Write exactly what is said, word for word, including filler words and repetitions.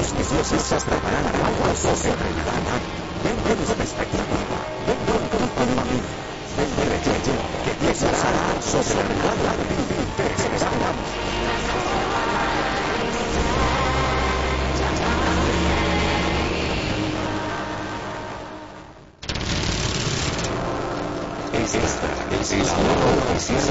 Los dioses preparan algo sobre realidad. Ven con perspectiva. Ven con familia. Ven de creyente que piensa sobre realidad. Te esperamos. Esta es la hora oficial